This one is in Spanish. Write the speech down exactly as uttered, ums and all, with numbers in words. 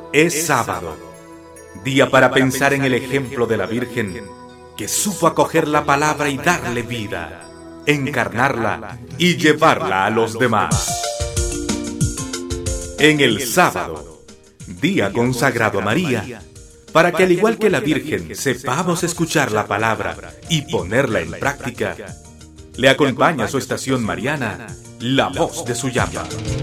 Es sábado, día para pensar en el ejemplo de la Virgen, que supo acoger la palabra y darle vida, encarnarla y llevarla a los demás. En el sábado, día consagrado a María, para que al igual que la Virgen sepamos escuchar la palabra y ponerla en práctica, le acompaña a su estación mariana, la voz de su llama.